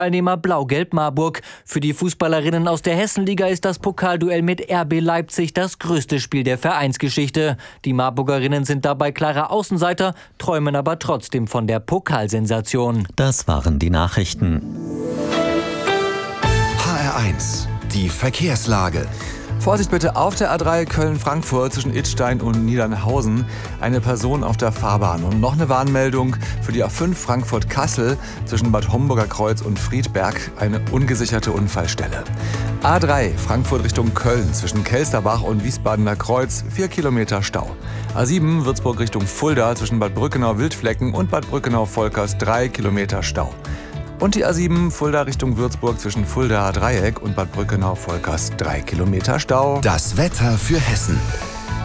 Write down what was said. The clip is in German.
Teilnehmer Blau-Gelb Marburg. Für die Fußballerinnen aus der Hessenliga ist das Pokalduell mit RB Leipzig das größte Spiel der Vereinsgeschichte. Die Marburgerinnen sind dabei klare Außenseiter, träumen aber trotzdem von der Pokalsensation. Das waren die Nachrichten. HR1, die Verkehrslage. Vorsicht bitte auf der A3 Köln-Frankfurt zwischen Idstein und Niedernhausen. Eine Person auf der Fahrbahn. Und noch eine Warnmeldung für die A5 Frankfurt-Kassel zwischen Bad Homburger Kreuz und Friedberg. Eine ungesicherte Unfallstelle. A3 Frankfurt Richtung Köln zwischen Kelsterbach und Wiesbadener Kreuz. 4 Kilometer Stau. A7 Würzburg Richtung Fulda zwischen Bad Brückenau-Wildflecken und Bad Brückenau-Volkers. 3 Kilometer Stau. Und die A7 Fulda Richtung Würzburg zwischen Fuldaer Dreieck und Bad Brückenau-Volkers 3 Kilometer Stau. Das Wetter für Hessen.